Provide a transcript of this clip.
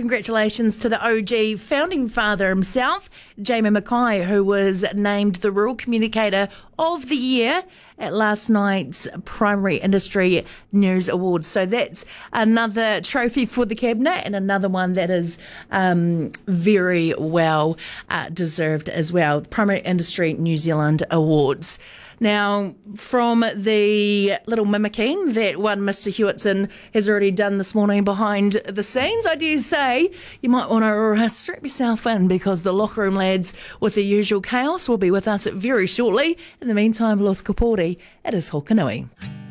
congratulations to the OG founding father himself, Jamie Mackay, who was named the Rural Communicator of the Year at last night's Primary Industry News Awards. So that's another trophy for the Cabinet and another one that is very well deserved as well. Primary Industry New Zealand Awards. Now, from the little mimicking that one Mr. Hewitson has already done this morning behind the scenes, I dare say you might want to strap yourself in because the locker room lads with the usual chaos will be with us very shortly. In the meantime, Los Kapori, it is Hokanui.